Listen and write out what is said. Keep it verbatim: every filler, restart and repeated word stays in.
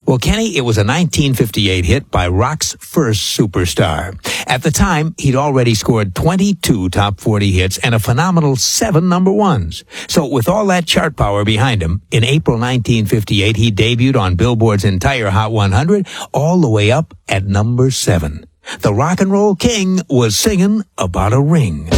Well, Kenny, it was a nineteen fifty-eight hit by rock's first superstar. At the time, he'd already scored twenty-two top forty hits and a phenomenal seven number ones. So with all that chart power behind him, in April nineteen fifty-eight, he debuted on Billboard's entire Hot one hundred, all the way up at number seven. The rock and roll king was singing about a ring.